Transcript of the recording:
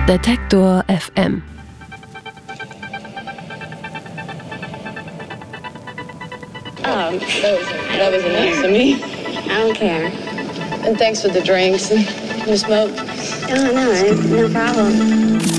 Detektor FM. That was nice of me. I don't care. And thanks for the drinks and the smoke. No problem.